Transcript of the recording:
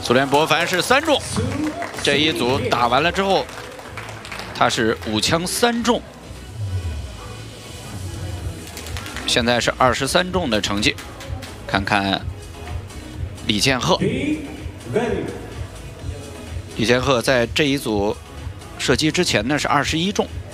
苏联博凡是3中，这一组打完了之后，他是5枪3中，现在是23中的成绩。看看李建赫，李建赫在这一组射击之前呢是21中。